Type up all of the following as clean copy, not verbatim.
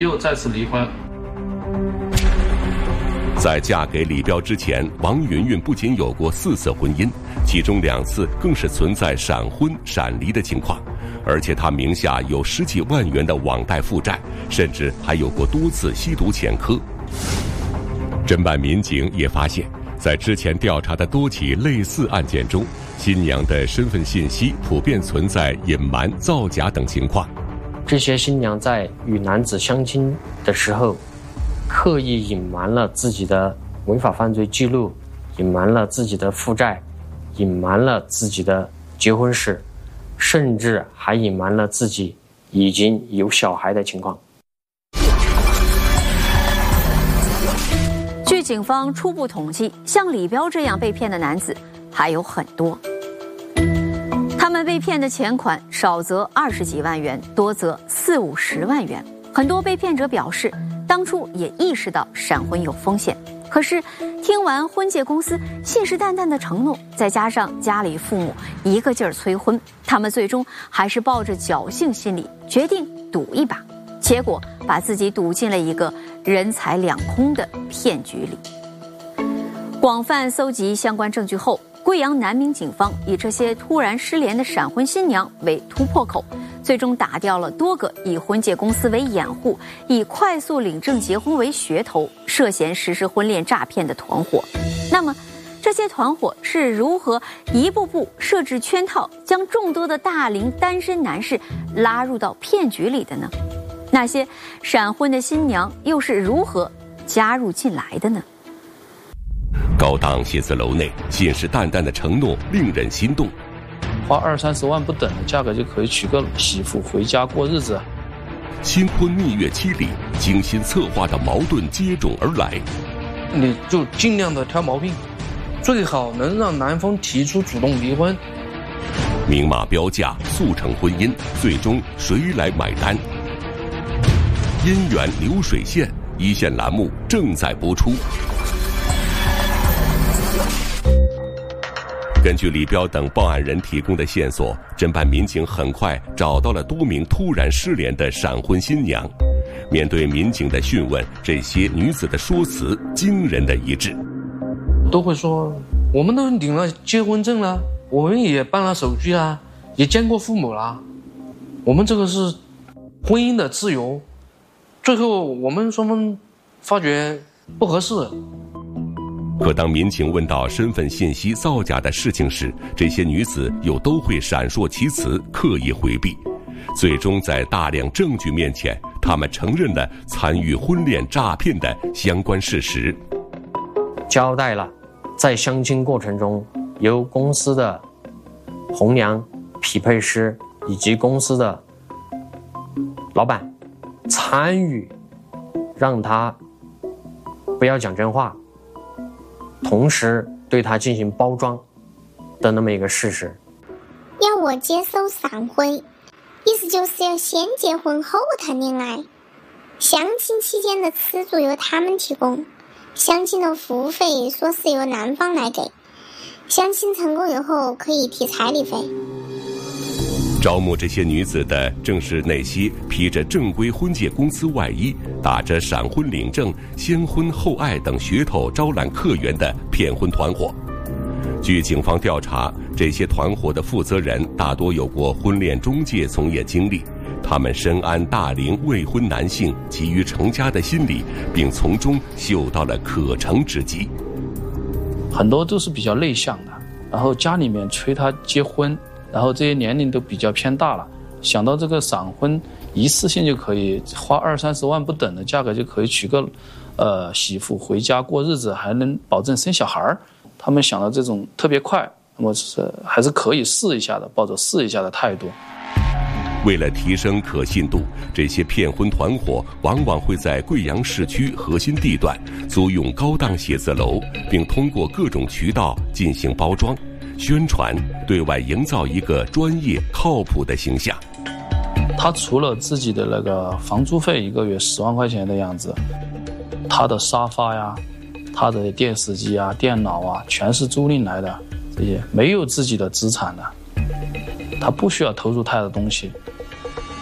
又再次离婚。 在嫁给李彪之前，王云云不仅有过4次婚姻，其中2次更是存在闪婚闪离的情况，而且她名下有10几万元的网贷负债，甚至还有过多次吸毒前科。侦办民警也发现，在之前调查的多起类似案件中，新娘的身份信息普遍存在隐瞒、造假等情况。 这些新娘在与男子相亲的时候，刻意隐瞒了自己的违法犯罪记录，隐瞒了自己的负债，隐瞒了自己的结婚史，甚至还隐瞒了自己已经有小孩的情况。 据警方初步统计，像李彪这样被骗的男子还有很多。他们被骗的钱款少则20几万元，多则40、50万元。很多被骗者表示，当初也意识到闪婚有风险，可是听完婚介公司信誓旦旦的承诺，再加上家里父母一个劲儿催婚，他们最终还是抱着侥幸心理，决定赌一把，结果把自己赌进了一个人财两空的骗局里。广泛搜集相关证据后，贵阳南明警方以这些突然失联的闪婚新娘为突破口，最终打掉了多个以婚介公司为掩护，以快速领证结婚为噱头，涉嫌实施婚恋诈骗的团伙。那么，这些团伙是如何一步步设置圈套，将众多的大龄单身男士拉入到骗局里的呢？那些闪婚的新娘又是如何加入进来的呢？ 高档写字楼内信誓旦旦的承诺令人心动， 花20、30万不等的价格就可以娶个媳妇回家过日子。 新婚蜜月期里，精心策划的矛盾接踵而来。 你就尽量的挑毛病，最好能让男方提出主动离婚。 明码标价，速成婚姻，最终谁来买单？姻缘流水线，一线栏目正在播出。根据李彪等报案人提供的线索，侦办民警很快找到了多名突然失联的闪婚新娘。面对民警的讯问，这些女子的说辞惊人的一致， 都会说我们都领了结婚证了，我们也办了手续啦，也见过父母啦，我们这个是婚姻的自由。最后我们双方发觉不合适。 可当民警问到身份信息造假的事情时，这些女子又都会闪烁其词，刻意回避。最终在大量证据面前，他们承认了参与婚恋诈骗的相关事实， 交代了在相亲过程中由公司的红娘、匹配师以及公司的老板参与，让他不要讲真话，同时对他进行包装的那么一个事实。 要我接受闪婚，意思就是要先结婚后谈恋爱，相亲期间的吃住由他们提供，相亲的服务费说是由男方来给，相亲成功以后可以提彩礼费。 招募这些女子的正是那些披着正规婚介公司外衣，打着闪婚领证、先婚后爱等噱头招揽客源的骗婚团伙。据警方调查，这些团伙的负责人大多有过婚恋中介从业经历，他们深谙大龄未婚男性急于成家的心理，并从中嗅到了可乘之机。 很多都是比较内向的，然后家里面催他结婚，然后这些年龄都比较偏大了，想到这个闪婚一次性就可以花20、30万不等的价格就可以娶个媳妇回家过日子，还能保证生小孩，他们想到这种特别快，那么还是可以试一下的，抱着试一下的态度。 为了提升可信度，这些骗婚团伙往往会在贵阳市区核心地段租用高档写字楼，并通过各种渠道进行包装宣传，对外营造一个专业靠谱的形象。 他除了自己的那个房租费1个月10万块钱的样子，他的沙发呀、他的电视机啊、电脑啊全是租赁来的，这些没有自己的资产的，他不需要投入太多东西。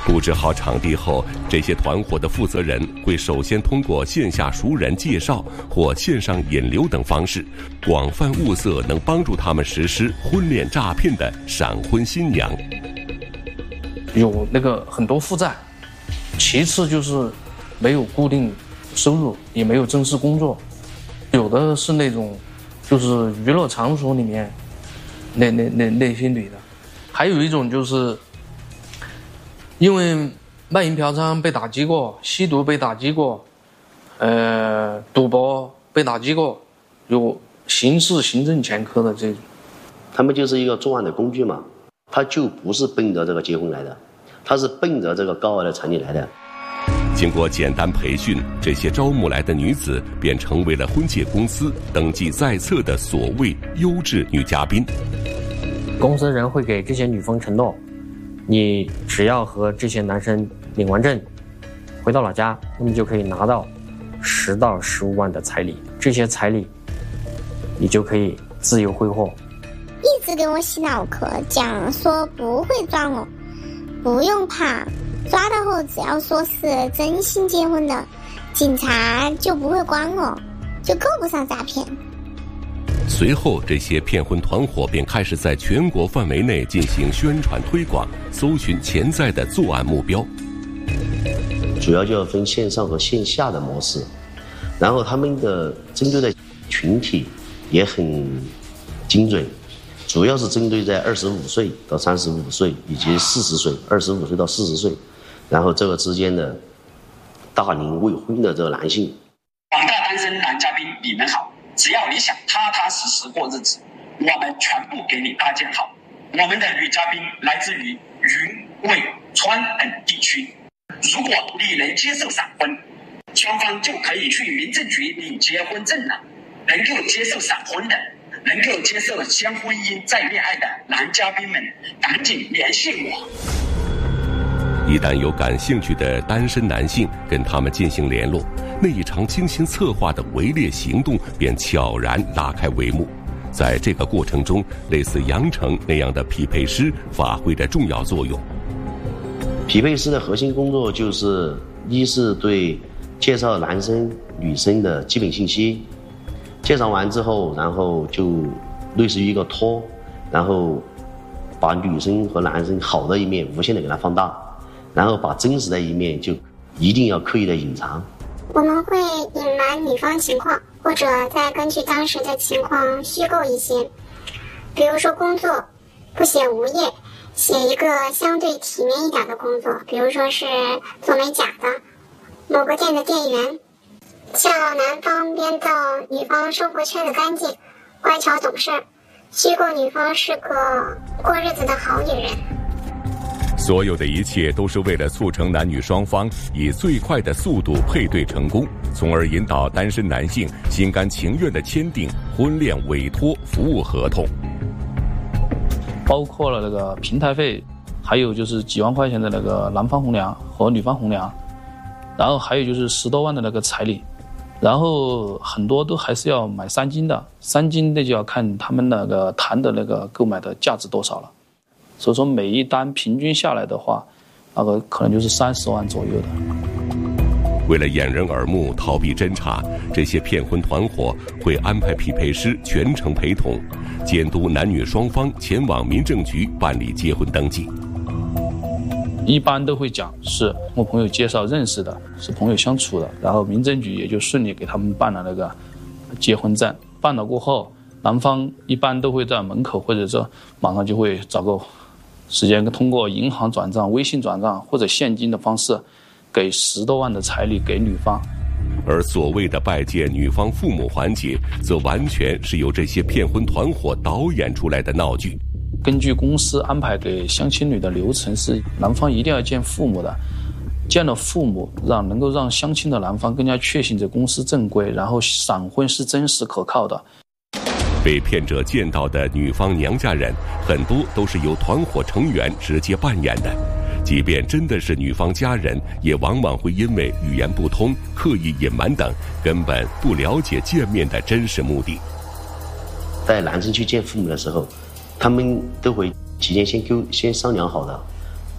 布置好场地后，这些团伙的负责人会首先通过线下熟人介绍或线上引流等方式，广泛物色能帮助他们实施婚恋诈骗的闪婚新娘。 有很多负债，其次就是没有固定收入，也没有正式工作，有的是那种就是娱乐场所里面那些女的，还有一种就是因为卖淫嫖娼被打击过，吸毒被打击过，赌博被打击过，有刑事行政前科的这种。 他们就是一个作案的工具嘛，他就不是奔着这个结婚来的，他是奔着这个高额的彩礼来的。 经过简单培训，这些招募来的女子便成为了婚介公司登记在册的所谓优质女嘉宾。 公司人会给这些女方承诺，你只要和这些男生领完证，回到老家，那么就可以拿到10到15万的彩礼，这些彩礼你就可以自由挥霍。 一直给我洗脑壳，讲说不会抓我，不用怕，抓到后只要说是真心结婚的，警察就不会管我，就够不上诈骗。 随后，这些骗婚团伙便开始在全国范围内进行宣传推广，搜寻潜在的作案目标。 主要就要分线上和线下的模式，然后他们的针对的群体也很精准，主要是针对在25岁到35岁以及40岁，25岁到40岁，然后这个之间的大龄未婚的这个男性。 广大单身男嘉宾，你们好！只要你想踏踏实实过日子，我们全部给你搭建好。我们的女嘉宾来自于云、渭、川等地区。如果你能接受闪婚，双方就可以去民政局领结婚证了。能够接受闪婚的，能够接受先婚姻再恋爱的男嘉宾们，赶紧联系我。 一旦有感兴趣的单身男性跟他们进行联络，那一场精心策划的围猎行动便悄然拉开帷幕。在这个过程中，类似杨成那样的匹配师发挥着重要作用。 匹配师的核心工作就是一是对介绍男生女生的基本信息，介绍完之后，然后就类似于一个托，然后把女生和男生好的一面无限的给它放大，然后把真实的一面就一定要刻意的隐藏。 我们会隐瞒女方情况，或者再根据当时的情况虚构一些，比如说工作不写无业，写一个相对体面一点的工作，比如说是做美甲的，某个店的店员，叫男方编造女方生活圈的干净，乖巧懂事，虚构女方是个过日子的好女人。 所有的一切都是为了促成男女双方以最快的速度配对成功，从而引导单身男性心甘情愿地签订婚恋委托服务合同。 包括了那个平台费，还有就是几万块钱的那个男方红娘和女方红娘，然后还有就是10多万的那个彩礼，然后很多都还是要买3金的，3金那就要看他们那个谈的那个购买的价值多少了。所以说每一单平均下来的话，那个可能就是30万左右的。 为了掩人耳目，逃避侦查，这些骗婚团伙会安排匹配师全程陪同，监督男女双方前往民政局办理结婚登记。 一般都会讲是我朋友介绍认识的，是朋友相处的，然后民政局也就顺利给他们办了那个结婚证。办了过后，男方一般都会在门口或者说马上就会找个时间，通过银行转账、微信转账或者现金的方式，给10多万的彩礼给女方。 而所谓的拜见女方父母环节，则完全是由这些骗婚团伙导演出来的闹剧。 根据公司安排给相亲女的流程是，男方一定要见父母的，见了父母，能够让相亲的男方更加确信这公司正规，然后闪婚是真实可靠的。 被骗者见到的女方娘家人，很多都是由团伙成员直接扮演的，即便真的是女方家人，也往往会因为语言不通、刻意隐瞒等，根本不了解见面的真实目的。 带男生去见父母的时候，他们都会提前先商量好的，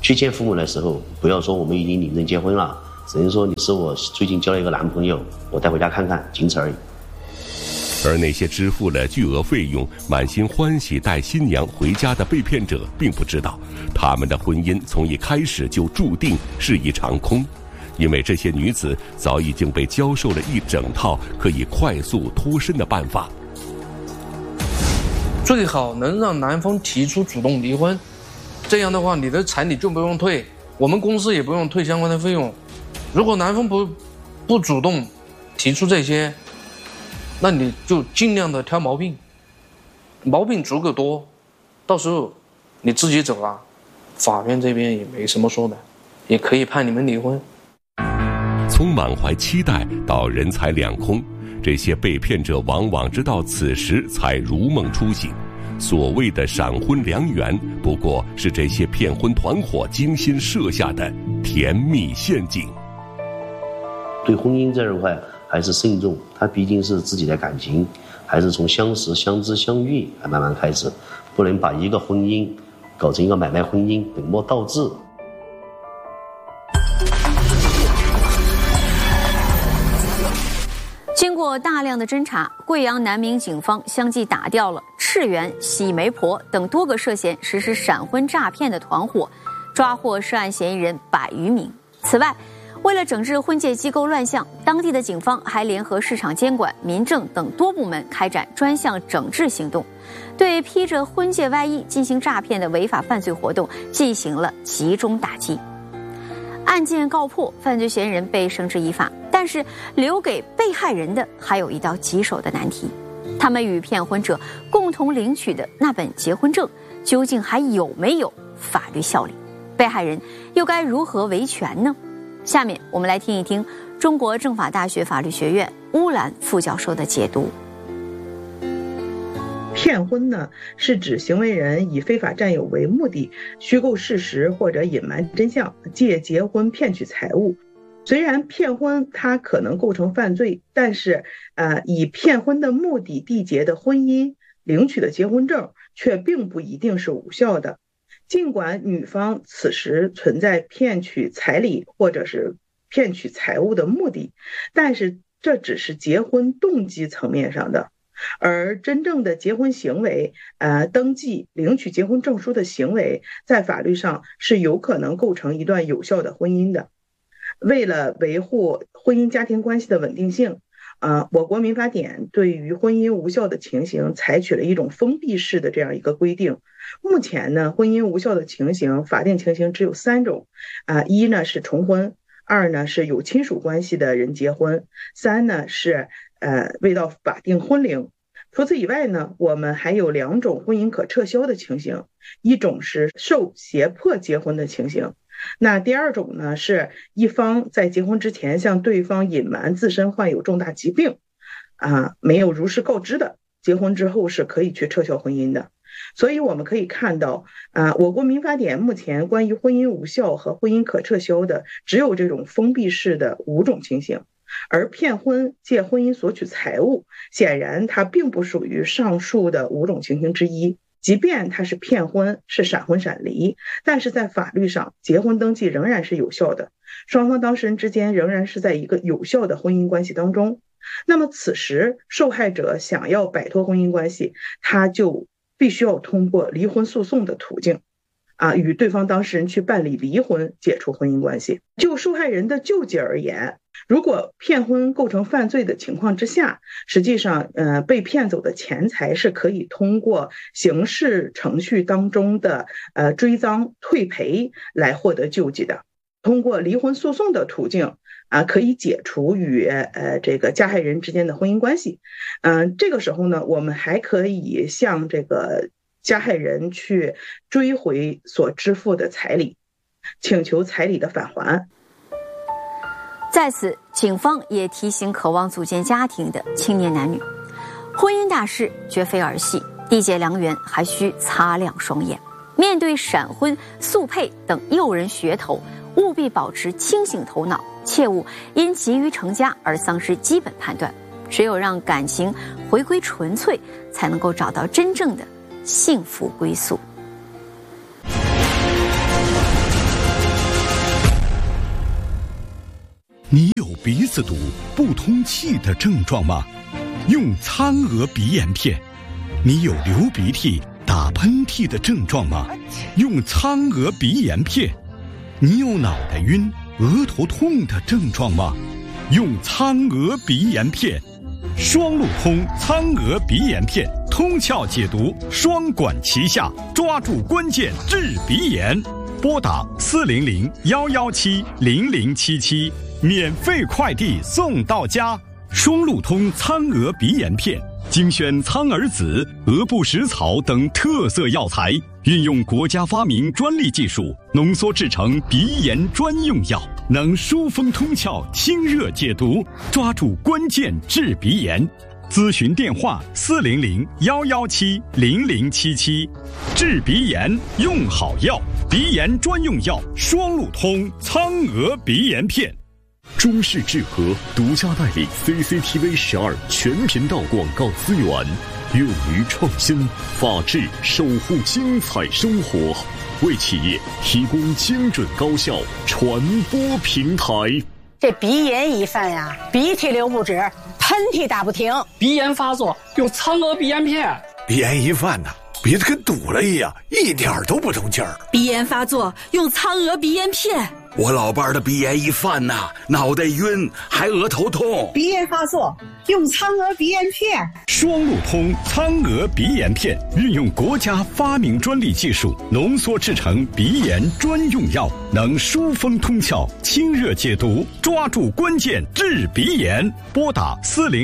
去见父母的时候，不要说我们已经领证结婚了，只能说你是我最近交了一个男朋友，我带回家看看，仅此而已。 而那些支付了巨额费用、满心欢喜带新娘回家的被骗者，并不知道他们的婚姻从一开始就注定是一场空，因为这些女子早已经被教授了一整套可以快速脱身的办法。 最好能让男方提出主动离婚，这样的话你的彩礼就不用退，我们公司也不用退相关的费用。如果男方不主动提出这些，那你就尽量的挑毛病，毛病足够多，到时候你自己走了，法院这边也没什么说的，也可以判你们离婚。 从满怀期待到人财两空，这些被骗者往往直到此时才如梦初醒。所谓的闪婚良缘，不过是这些骗婚团伙精心设下的甜蜜陷阱。 对婚姻这一块还是慎重，它毕竟是自己的感情，还是从相识、相知、相遇来慢慢开始，不能把一个婚姻搞成一个买卖婚姻，本末倒置。 经过大量的侦查，贵阳南明警方相继打掉了赤源、喜媒婆等多个涉嫌实施闪婚诈骗的团伙，抓获涉案嫌疑人100余名。此外，为了整治婚介机构乱象，当地的警方还联合市场监管、民政等多部门开展专项整治行动，对披着婚介外衣进行诈骗的违法犯罪活动进行了集中打击。案件告破，犯罪嫌疑人被绳之以法，但是留给被害人的还有一道棘手的难题：他们与骗婚者共同领取的那本结婚证，究竟还有没有法律效力？被害人又该如何维权呢？下面我们来听一听中国政法大学法律学院乌兰副教授的解读。 骗婚呢，是指行为人以非法占有为目的，虚构事实或者隐瞒真相，借结婚骗取财物。虽然骗婚它可能构成犯罪，但是以骗婚的目的缔结的婚姻、领取的结婚证却并不一定是无效的。尽管女方此时存在骗取彩礼或者是骗取财物的目的，但是这只是结婚动机层面上的，而真正的结婚行为，登记领取结婚证书的行为，在法律上是有可能构成一段有效的婚姻的。为了维护婚姻家庭关系的稳定性，我国民法典对于婚姻无效的情形采取了一种封闭式的这样一个规定。目前呢，婚姻无效的情形，法定情形只有3种，一呢是重婚，2呢是有亲属关系的人结婚，3呢是未到法定婚龄。除此以外呢，我们还有2种婚姻可撤销的情形，一种是受胁迫结婚的情形，那第2种呢是一方在结婚之前向对方隐瞒自身患有重大疾病，没有如实告知的，结婚之后是可以去撤销婚姻的。所以我们可以看到，我国民法典目前关于婚姻无效和婚姻可撤销的，只有这种封闭式的5种情形。而骗婚借婚姻索取财物，显然它并不属于上述的5种情形之一。即便它是骗婚，是闪婚闪离，但是在法律上，结婚登记仍然是有效的，双方当事人之间仍然是在一个有效的婚姻关系当中。那么此时受害者想要摆脱婚姻关系，他就必须要通过离婚诉讼的途径，与对方当事人去办理离婚，解除婚姻关系。就受害人的救济而言，如果骗婚构成犯罪的情况之下，实际上被骗走的钱财是可以通过刑事程序当中的追赃退赔来获得救济的。通过离婚诉讼的途径可以解除与这个加害人之间的婚姻关系。这个时候呢，我们还可以向这个加害人去追回所支付的彩礼，请求彩礼的返还。 在此，警方也提醒渴望组建家庭的青年男女，婚姻大事绝非儿戏，缔结良缘还需擦亮双眼。面对闪婚、速配等诱人噱头，务必保持清醒头脑，切勿因急于成家而丧失基本判断。只有让感情回归纯粹，才能够找到真正的幸福归宿。 你有鼻子堵、不通气的症状吗？用苍娥鼻炎片。你有流鼻涕、打喷嚏的症状吗？用苍娥鼻炎片。你有脑袋晕、额头痛的症状吗？用苍娥鼻炎片。双路通苍娥鼻炎片，通窍解毒，双管齐下，抓住关键治鼻炎。拨打400-117-0077，免费快递送到家。双路通苍娥鼻炎片，精选苍耳子、鹅不食草等特色药材，运用国家发明专利技术，浓缩制成鼻炎专用药，能疏风通窍、清热解毒，抓住关键治鼻炎。咨询电话400-117-0077。治鼻炎用好药，鼻炎专用药双路通苍娥鼻炎片。 中视智和独家代理 CCTV12全频道广告资源，勇于创新，法治守护精彩生活，为企业提供精准高效传播平台。 这鼻炎一犯呀，鼻涕流不止，喷嚏打不停， 鼻炎发作用苍娥鼻炎片。 鼻炎一犯呢，鼻子跟堵了一样，一点都不通气儿。 鼻炎发作用苍娥鼻炎片。 我老伴儿的鼻炎一犯呐，脑袋晕，还额头痛。 鼻炎发作用苍娥鼻炎片。 双路通苍娥鼻炎片，运用国家发明专利技术，浓缩制成鼻炎专用药，能疏风通窍、清热解毒，抓住关键治鼻炎。拨打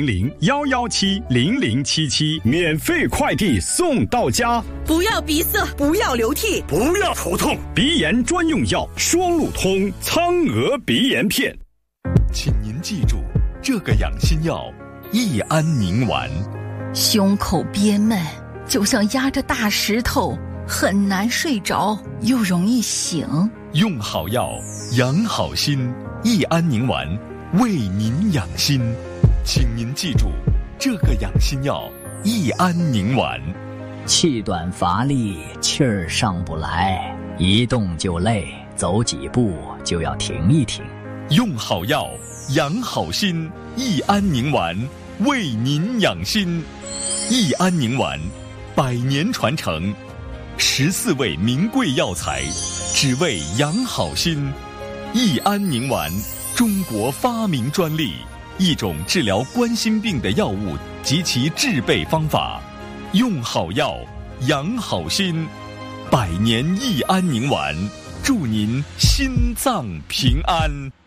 400-117-0077，免费快递送到家。 不要鼻塞，不要流涕， 不要头痛， 鼻炎专用药双路通苍娥鼻炎片。 请您记住这个养心药：益安宁丸。 胸口憋闷，就像压着大石头，很难睡着，又容易醒。 用好药，养好心。益安宁丸为您养心，请您记住这个养心药：益安宁丸。 气短乏力，气儿上不来，一动就累，走几步就要停一停。 用好药，养好心。益安宁丸为您养心。益安宁丸100年传承，14味名贵药材，只为养好心。益安宁丸，中国发明专利，一种治疗冠心病的药物及其制备方法。用好药，养好心。100年益安宁丸，祝您心脏平安。